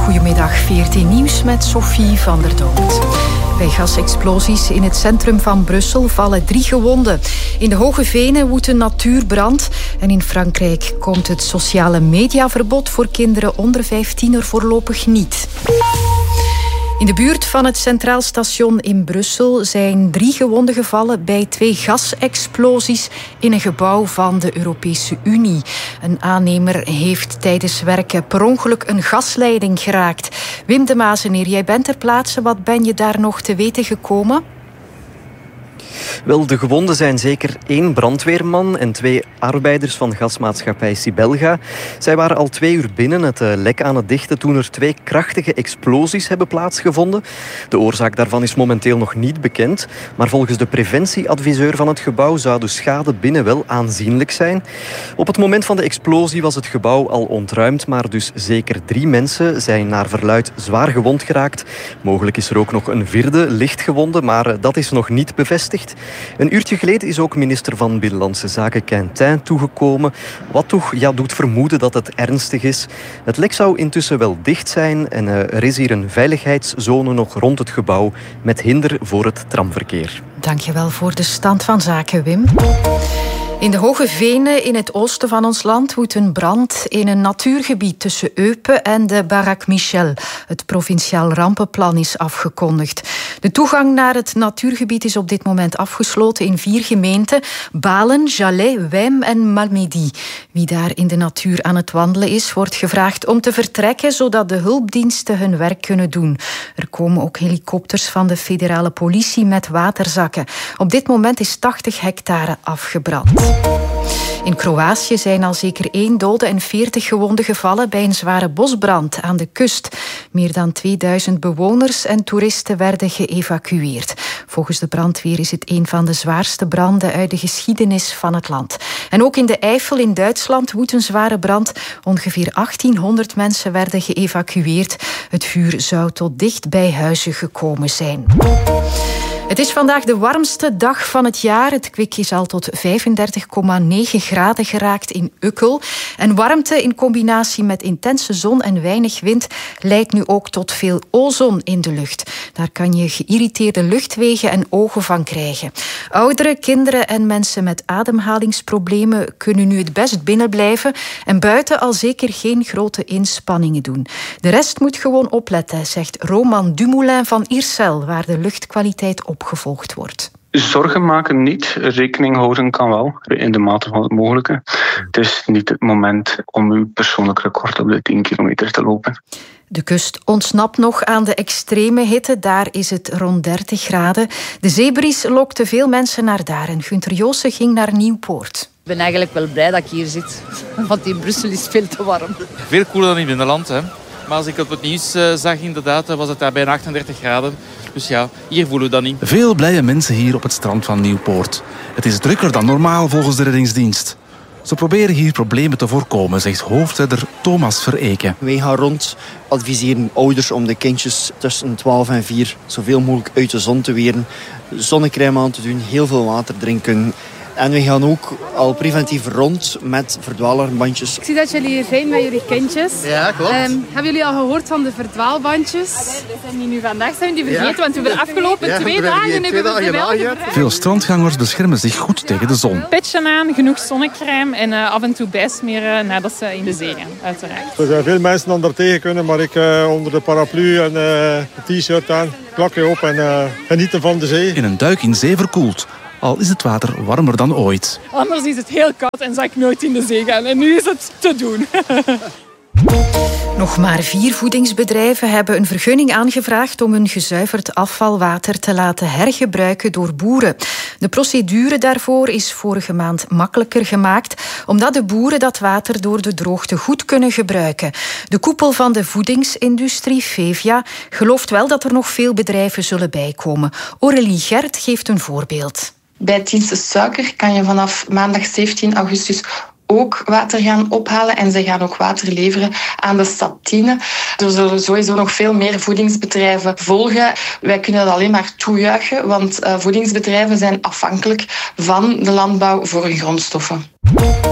Goedemiddag, VRT Nieuws met Sophie van der Dood. Bij gasexplosies in het centrum van Brussel vallen 3 gewonden. In de Hoge Venen woedt een natuurbrand. En in Frankrijk komt het sociale mediaverbod voor kinderen onder 15 er voorlopig niet. In de buurt van het Centraal Station in Brussel zijn 3 gewonden gevallen bij 2 gasexplosies in een gebouw van de Europese Unie. Een aannemer heeft tijdens werken per ongeluk een gasleiding geraakt. Wim de Mazeneer, jij bent ter plaatse. Wat ben je daar nog te weten gekomen? Wel, de gewonden zijn zeker 1 brandweerman en 2 arbeiders van gasmaatschappij Sibelga. Zij waren al 2 uur binnen het lek aan het dichten toen er 2 krachtige explosies hebben plaatsgevonden. De oorzaak daarvan is momenteel nog niet bekend, maar volgens de preventieadviseur van het gebouw zou de schade binnen wel aanzienlijk zijn. Op het moment van de explosie was het gebouw al ontruimd, maar dus zeker 3 mensen zijn naar verluidt zwaar gewond geraakt. Mogelijk is er ook nog een 4e lichtgewonde, maar dat is nog niet bevestigd. Een uurtje geleden is ook minister van Binnenlandse Zaken Quentin toegekomen, wat toch doet vermoeden dat het ernstig is. Het lek zou intussen wel dicht zijn en er is hier een veiligheidszone nog rond het gebouw met hinder voor het tramverkeer. Dankjewel voor de stand van zaken, Wim. In de Hoge Venen in het oosten van ons land woedt een brand in een natuurgebied tussen Eupen en de Barak Michel. Het provinciaal rampenplan is afgekondigd. De toegang naar het natuurgebied is op dit moment afgesloten in 4 gemeenten: Balen, Jalais, Wem en Malmedy. Wie daar in de natuur aan het wandelen is, wordt gevraagd om te vertrekken, zodat de hulpdiensten hun werk kunnen doen. Er komen ook helikopters van de federale politie met waterzakken. Op dit moment is 80 hectare afgebrand. In Kroatië zijn al zeker 1 dode en 40 gewonden gevallen bij een zware bosbrand aan de kust. Meer dan 2000 bewoners en toeristen werden geëvacueerd. Volgens de brandweer is het een van de zwaarste branden uit de geschiedenis van het land. En ook in de Eifel in Duitsland woedt een zware brand. Ongeveer 1800 mensen werden geëvacueerd. Het vuur zou tot dicht bij huizen gekomen zijn. Het is vandaag de warmste dag van het jaar. Het kwik is al tot 35,9 graden geraakt in Ukkel. En warmte in combinatie met intense zon en weinig wind leidt nu ook tot veel ozon in de lucht. Daar kan je geïrriteerde luchtwegen en ogen van krijgen. Ouderen, kinderen en mensen met ademhalingsproblemen kunnen nu het best binnen blijven en buiten al zeker geen grote inspanningen doen. De rest moet gewoon opletten, zegt Roman Dumoulin van Iersel, waar de luchtkwaliteit opgevolgd wordt. Zorgen maken niet, rekening houden kan wel, in de mate van het mogelijke. Het is niet het moment om uw persoonlijk record op de 10 kilometer te lopen. De kust ontsnapt nog aan de extreme hitte. Daar is het rond 30 graden. De zeebries lokte veel mensen naar daar. En Gunther Joossen ging naar Nieuwpoort. Ik ben eigenlijk wel blij dat ik hier zit. Want in Brussel is veel te warm. Veel koeler dan in het binnenland, hè. Maar als ik op het nieuws zag, inderdaad, was het daar bijna 38 graden. Dus ja, hier voelen we dat niet. Veel blije mensen hier op het strand van Nieuwpoort. Het is drukker dan normaal volgens de reddingsdienst. Ze proberen hier problemen te voorkomen, zegt hoofdredder Thomas Vereken. Wij gaan rond, adviseren ouders om de kindjes tussen 12 en 4 zoveel mogelijk uit de zon te weren. Zonnecrème aan te doen, heel veel water drinken. En we gaan ook al preventief rond met verdwaalalarmbandjes. Ik zie dat jullie hier zijn met jullie kindjes. Ja, klopt. Hebben jullie al gehoord van de verdwaalbandjes? We zijn die nu vandaag zijn die vergeten, want we hebben de afgelopen 2 dagen hebben we wel gebruikt. Veel strandgangers beschermen zich goed tegen de zon. Petje aan, genoeg zonnecrème en af en toe bijsmeren nadat ze in de zee gaan, uiteraard. Er zijn veel mensen dan daar tegen kunnen, maar ik onder de paraplu en een t-shirt aan, klakje op en genieten van de zee. In een duik in zee verkoeld. Al is het water warmer dan ooit. Anders is het heel koud en zou ik nooit in de zee gaan. En nu is het te doen. Nog maar 4 voedingsbedrijven hebben een vergunning aangevraagd om hun gezuiverd afvalwater te laten hergebruiken door boeren. De procedure daarvoor is vorige maand makkelijker gemaakt, omdat de boeren dat water door de droogte goed kunnen gebruiken. De koepel van de voedingsindustrie, Fevia, gelooft wel dat er nog veel bedrijven zullen bijkomen. Aurélie Gert geeft een voorbeeld. Bij Tienste Suiker kan je vanaf maandag 17 augustus ook water gaan ophalen en ze gaan ook water leveren aan de stad Tiene. Er zullen sowieso nog veel meer voedingsbedrijven volgen. Wij kunnen dat alleen maar toejuichen, want voedingsbedrijven zijn afhankelijk van de landbouw voor hun grondstoffen.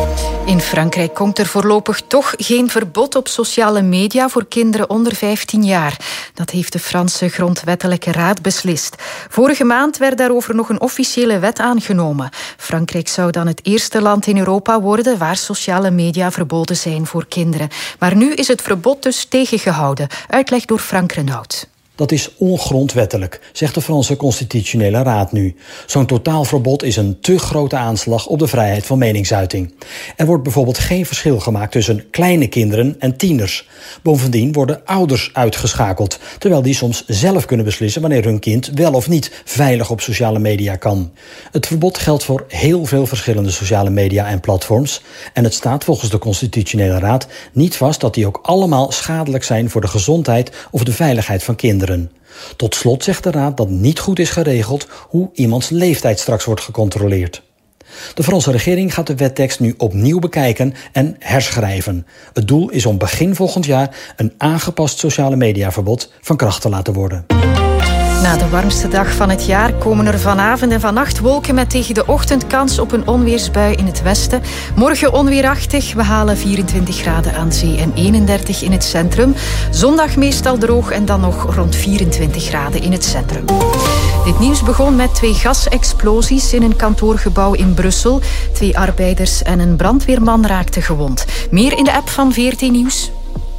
In Frankrijk komt er voorlopig toch geen verbod op sociale media voor kinderen onder 15 jaar. Dat heeft de Franse Grondwettelijke Raad beslist. Vorige maand werd daarover nog een officiële wet aangenomen. Frankrijk zou dan het eerste land in Europa worden waar sociale media verboden zijn voor kinderen. Maar nu is het verbod dus tegengehouden. Uitleg door Frank Renaud. Dat is ongrondwettelijk, zegt de Franse Constitutionele Raad nu. Zo'n totaalverbod is een te grote aanslag op de vrijheid van meningsuiting. Er wordt bijvoorbeeld geen verschil gemaakt tussen kleine kinderen en tieners. Bovendien worden ouders uitgeschakeld, terwijl die soms zelf kunnen beslissen wanneer hun kind wel of niet veilig op sociale media kan. Het verbod geldt voor heel veel verschillende sociale media en platforms. En het staat volgens de Constitutionele Raad niet vast dat die ook allemaal schadelijk zijn voor de gezondheid of de veiligheid van kinderen. Tot slot zegt de Raad dat niet goed is geregeld hoe iemands leeftijd straks wordt gecontroleerd. De Franse regering gaat de wettekst nu opnieuw bekijken en herschrijven. Het doel is om begin volgend jaar een aangepast sociale mediaverbod van kracht te laten worden. Na de warmste dag van het jaar komen er vanavond en vannacht wolken met tegen de ochtend kans op een onweersbui in het westen. Morgen onweerachtig, we halen 24 graden aan zee en 31 in het centrum. Zondag meestal droog en dan nog rond 24 graden in het centrum. Dit nieuws begon met 2 gasexplosies in een kantoorgebouw in Brussel. 2 arbeiders en een brandweerman raakten gewond. Meer in de app van VRT Nieuws.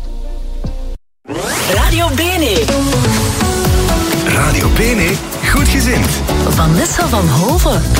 Radio Bene. Radio Bene, goed gezind. Vanessa van Hoven.